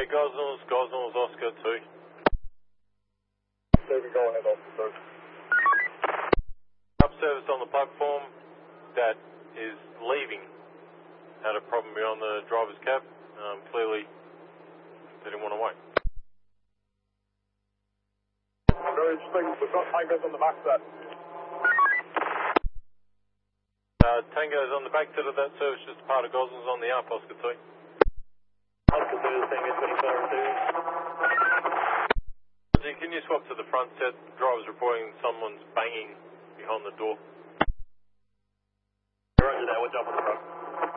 Gosnells, Oscar 2. David, go ahead, officer. Up service on the platform that is leaving had a problem beyond the driver's cab. Clearly, they didn't want to wait. Very interesting. We've got Tangos on the back set. Tango's on the back set of that service, just part of Gosnells on the up, Oscar 2. Oscar 2, Tango 2402. Can you swap to the front set? Driver's reporting someone's banging behind the door. Roger that, we'll jump on the front.